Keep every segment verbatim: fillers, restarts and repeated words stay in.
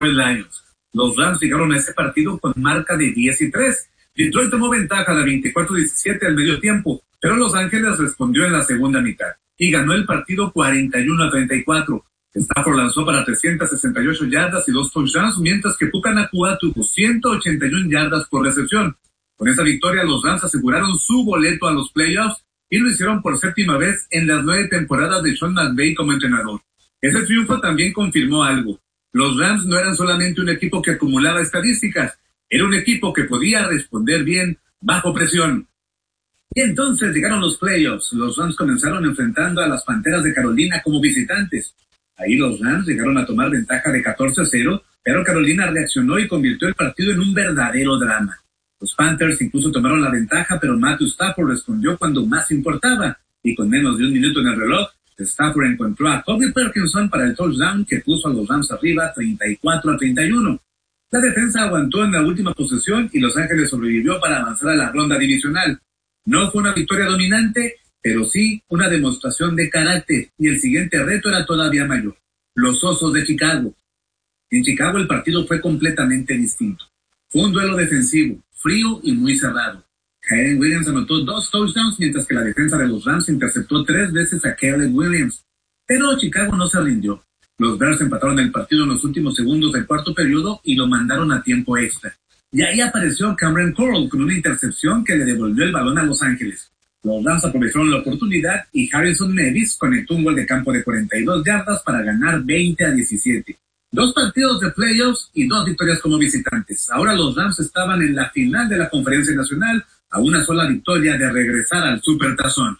Lions. Los Rams llegaron a ese partido con marca de diez y tres. Detroit tomó ventaja de veinticuatro a diecisiete al medio tiempo, pero Los Ángeles respondió en la segunda mitad y ganó el partido cuarenta y uno a treinta y cuatro. Stafford lanzó para trescientas sesenta y ocho yardas y dos touchdowns, mientras que Puka Nacua tuvo ciento ochenta y una yardas por recepción. Con esa victoria, los Rams aseguraron su boleto a los playoffs y lo hicieron por séptima vez en las nueve temporadas de Sean McVay como entrenador. Ese triunfo también confirmó algo. Los Rams no eran solamente un equipo que acumulaba estadísticas, era un equipo que podía responder bien bajo presión. Y entonces llegaron los playoffs. Los Rams comenzaron enfrentando a las Panteras de Carolina como visitantes. Ahí los Rams llegaron a tomar ventaja de catorce a cero, pero Carolina reaccionó y convirtió el partido en un verdadero drama. Los Panthers incluso tomaron la ventaja, pero Matthew Stafford respondió cuando más importaba, y con menos de un minuto en el reloj, Stafford encontró a Kobe Parkinson para el touchdown que puso a los Rams arriba treinta y cuatro a treinta y uno. La defensa aguantó en la última posesión y Los Ángeles sobrevivió para avanzar a la ronda divisional. No fue una victoria dominante, pero sí una demostración de carácter, y el siguiente reto era todavía mayor: los Osos de Chicago. En Chicago el partido fue completamente distinto. Fue un duelo defensivo, frío y muy cerrado. Kyren Williams anotó dos touchdowns, mientras que la defensa de los Rams interceptó tres veces a Caleb Williams. Pero Chicago no se rindió. Los Bears empataron el partido en los últimos segundos del cuarto periodo y lo mandaron a tiempo extra. Y ahí apareció Cameron Curl con una intercepción que le devolvió el balón a Los Ángeles. Los Rams aprovecharon la oportunidad y Harrison Nevis conectó un gol de campo de cuarenta y dos yardas para ganar veinte a diecisiete. Dos partidos de playoffs y dos victorias como visitantes. Ahora los Rams estaban en la final de la Conferencia Nacional, a una sola victoria de regresar al Supertazón.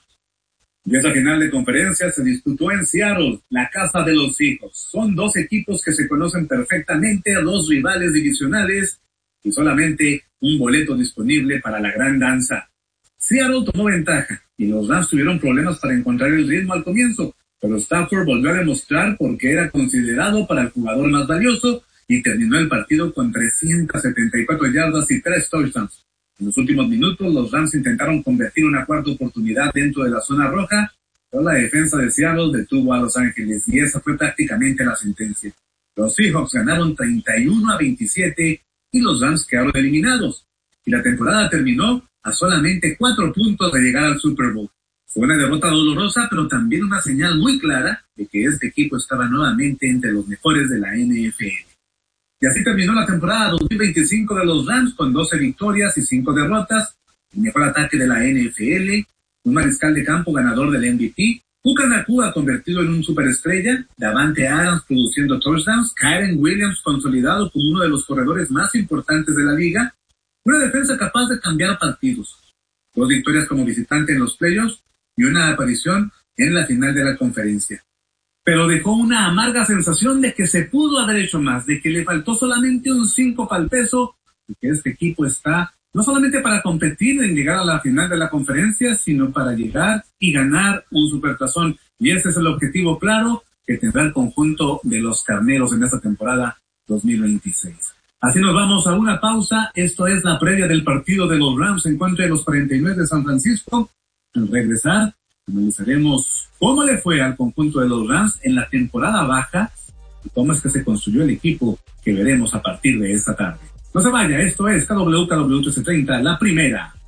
Y esa final de conferencia se disputó en Seattle, la casa de los hijos. Son dos equipos que se conocen perfectamente, dos rivales divisionales y solamente un boleto disponible para la gran danza. Seattle tomó ventaja y los Rams tuvieron problemas para encontrar el ritmo al comienzo, pero Stafford volvió a demostrar por qué era considerado para el jugador más valioso y terminó el partido con trescientas setenta y cuatro yardas y tres touchdowns. En los últimos minutos, los Rams intentaron convertir una cuarta oportunidad dentro de la zona roja, pero la defensa de Seattle detuvo a Los Ángeles y esa fue prácticamente la sentencia. Los Seahawks ganaron treinta y uno a veintisiete y los Rams quedaron eliminados. Y la temporada terminó a solamente cuatro puntos de llegar al Super Bowl. Fue una derrota dolorosa, pero también una señal muy clara de que este equipo estaba nuevamente entre los mejores de la N F L. Y así terminó la temporada dos mil veinticinco de los Rams con doce victorias y cinco derrotas, el mejor ataque de la N F L, un mariscal de campo ganador del M V P, Puka Nacua convertido en un superestrella, Davante Adams produciendo touchdowns, Kyren Williams consolidado como uno de los corredores más importantes de la liga, una defensa capaz de cambiar partidos, dos victorias como visitante en los playoffs y una aparición en la final de la conferencia. Pero dejó una amarga sensación de que se pudo haber hecho más, de que le faltó solamente un cinco para el peso, y que este equipo está no solamente para competir en llegar a la final de la conferencia, sino para llegar y ganar un supertazón. Y ese es el objetivo claro que tendrá el conjunto de los Carneros en esta temporada dos mil veintiséis. Así nos vamos a una pausa. Esto es la previa del partido de los Rams en contra de los cuarenta y nueve de San Francisco. Al regresar, analizaremos cómo le fue al conjunto de los Rams en la temporada baja y cómo es que se construyó el equipo que veremos a partir de esta tarde. No se vaya, esto es K W K W trece treinta, la primera.